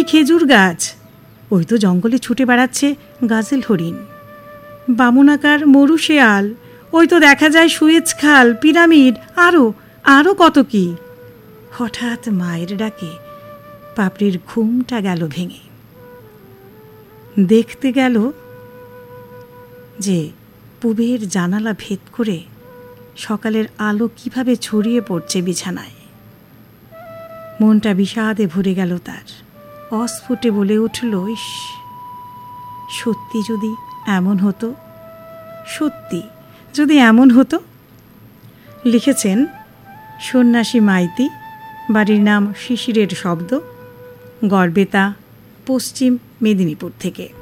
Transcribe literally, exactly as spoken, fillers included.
কি খেজুর গাছ? ওই তো জঙ্গলে ছুটে বেড়াচ্ছে গাজেল হরিণ। বামুনাকার মরু শেয়াল, ওই তো দেখা যায় সুয়েজ খাল, পিরামিড, আরও আরও কত কি। হঠাৎ মায়ের ডাকে পাপড়ির ঘুমটা গেল ভেঙে। দেখতে গেল যে পুবের জানালা ভেদ করে সকালের আলো কিভাবে ছড়িয়ে পড়ছে বিছানায়। মনটা বিষাদে ভরে গেল তার। অস্ফুটে বলে উঠল, ইস, সত্যি যদি এমন হতো, সত্যি যদি এমন হতো। লিখেছেন সন্ন্যাসী মাইতি, বাড়ির নাম শিশিরের শব্দ, গড়বেতা, পশ্চিম মেদিনীপুর থেকে।